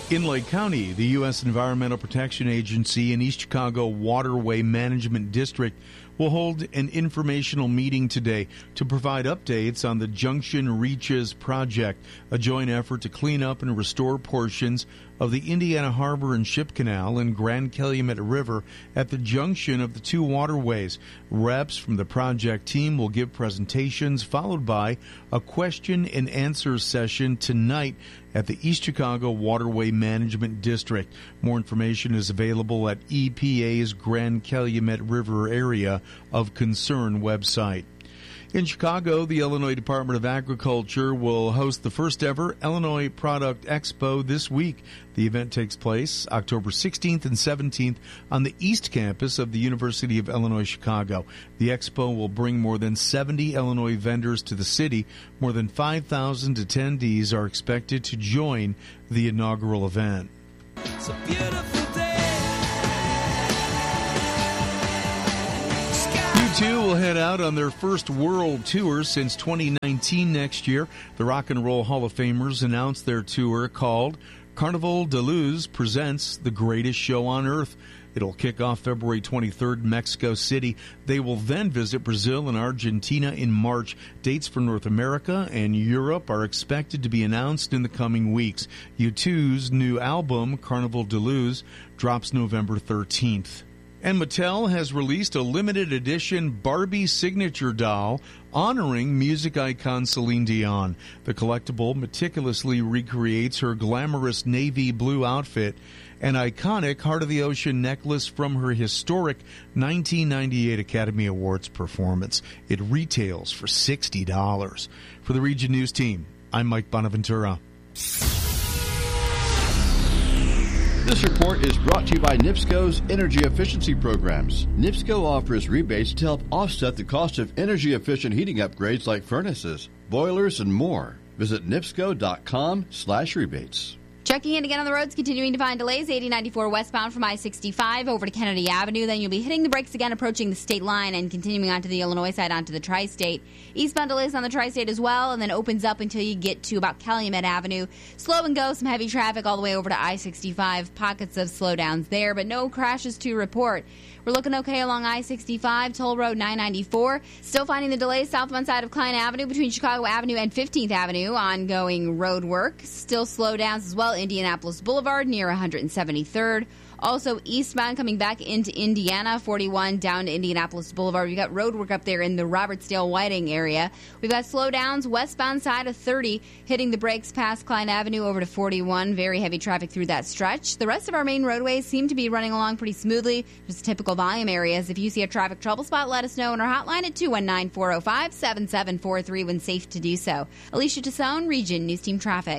In Lake County, the U.S. Environmental Protection Agency and East Chicago Waterway Management District will hold an informational meeting today to provide updates on the Junction Reaches project, a joint effort to clean up and restore portions of the Indiana Harbor and Ship Canal and Grand Calumet River at the junction of the two waterways. Reps from the project team will give presentations, followed by a question and answer session tonight at the East Chicago Waterway Management District. More information is available at EPA's Grand Calumet River Area of Concern website. In Chicago, the Illinois Department of Agriculture will host the first ever Illinois Product Expo this week. The event takes place October 16th and 17th on the East Campus of the University of Illinois Chicago. The expo will bring more than 70 Illinois vendors to the city. More than 5,000 attendees are expected to join the inaugural event. It's a beautiful day. U2 will head out on their first world tour since 2019 next year. The Rock and Roll Hall of Famers announced their tour called Carnival de Luz Presents the Greatest Show on Earth. It'll kick off February 23rd in Mexico City. They will then visit Brazil and Argentina in March. Dates for North America and Europe are expected to be announced in the coming weeks. U2's new album, Carnival de Luz, drops November 13th. And Mattel has released a limited edition Barbie signature doll honoring music icon Celine Dion. The collectible meticulously recreates her glamorous navy blue outfit, an iconic Heart of the Ocean necklace from her historic 1998 Academy Awards performance. It retails for $60. For the Region News Team, I'm Mike Bonaventura. This report is brought to you by NIPSCO's energy efficiency programs. NIPSCO offers rebates to help offset the cost of energy-efficient heating upgrades like furnaces, boilers, and more. Visit nipsco.com/rebates. Checking in again on the roads, continuing to find delays. 8094 westbound from I-65 over to Kennedy Avenue. Then you'll be hitting the brakes again approaching the state line and continuing onto the Illinois side onto the Tri-State. Eastbound delays on the Tri-State as well, and then opens up until you get to about Calumet Avenue. Slow and go, some heavy traffic all the way over to I-65. Pockets of slowdowns there, but no crashes to report. We're looking okay along I-65, Toll Road 994. Still finding the delays southbound side of Klein Avenue between Chicago Avenue and 15th Avenue. Ongoing road work. Still slowdowns as well. Indianapolis Boulevard near 173rd. Also eastbound coming back into Indiana, 41 down to Indianapolis Boulevard. We've got road work up there in the Robertsdale Whiting area. We've got slowdowns westbound side of 30, hitting the brakes past Klein Avenue over to 41. Very heavy traffic through that stretch. The rest of our main roadways seem to be running along pretty smoothly. Just typical volume areas. If you see a traffic trouble spot, let us know on our hotline at 219-405-7743 when safe to do so. Alicia Tassone, Region News Team Traffic.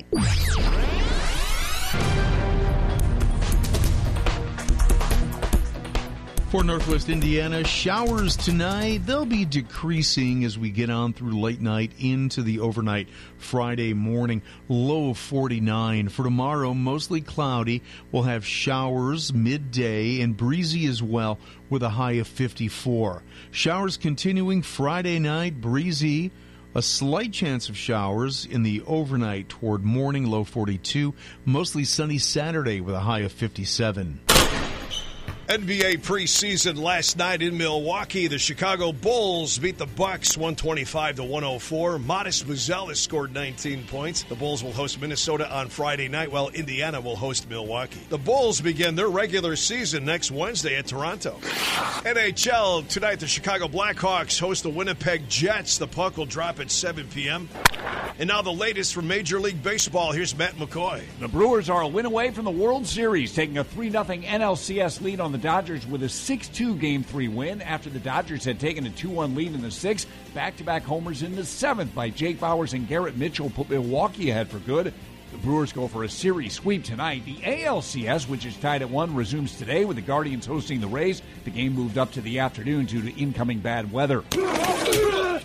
For Northwest Indiana, showers tonight. They'll be decreasing as we get on through late night into the overnight Friday morning. Low of 49. For tomorrow, mostly cloudy. We'll have showers midday and breezy as well with a high of 54. Showers continuing Friday night, breezy. A slight chance of showers in the overnight toward morning, low 42. Mostly sunny Saturday with a high of 57. NBA preseason last night in Milwaukee. The Chicago Bulls beat the Bucks 125-104. Modest Mouzelis scored 19 points. The Bulls will host Minnesota on Friday night, while Indiana will host Milwaukee. The Bulls begin their regular season next Wednesday at Toronto. NHL tonight, the Chicago Blackhawks host the Winnipeg Jets. The puck will drop at 7 p.m. And now the latest from Major League Baseball. Here's Matt McCoy. The Brewers are a win away from the World Series, taking a 3-0 NLCS lead on the Dodgers with a 6-2 Game 3 win after the Dodgers had taken a 2-1 lead in the 6th. Back-to-back homers in the 7th by Jake Bauers and Garrett Mitchell put Milwaukee ahead for good. The Brewers go for a series sweep tonight. The ALCS, which is tied at 1, resumes today with the Guardians hosting the Rays. The game moved up to the afternoon due to incoming bad weather.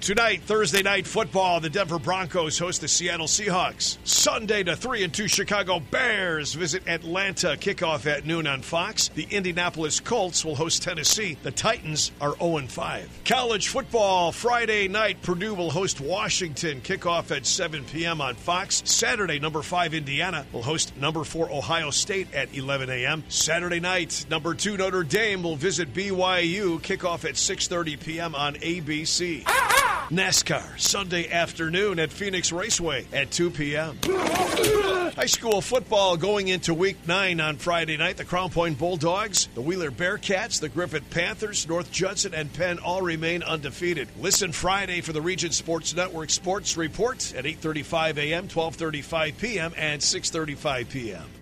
Tonight, Thursday night football, the Denver Broncos host the Seattle Seahawks. Sunday, the 3-2 Chicago Bears visit Atlanta. Kickoff at noon on Fox. The Indianapolis Colts will host Tennessee. The Titans are 0-5. College football, Friday night, Purdue will host Washington. Kickoff at 7 p.m. on Fox. Saturday, number 5 Indiana will host number 4 Ohio State at 11 a.m. Saturday night, number 2 Notre Dame will visit BYU. Kickoff at 6:30 p.m. on ABC. NASCAR, Sunday afternoon at Phoenix Raceway at 2 p.m. High school football going into Week 9 on Friday night. The Crown Point Bulldogs, the Wheeler Bearcats, the Griffith Panthers, North Judson, and Penn all remain undefeated. Listen Friday for the Region Sports Network Sports Report at 8:35 a.m., 12:35 p.m., and 6:35 p.m.